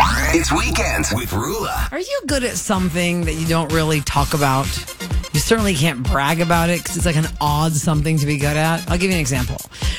It's Weekends with Rula. Are you good at something that you don't really talk about? You certainly can't brag about it because it's like an odd something to be good at. I'll give you an example.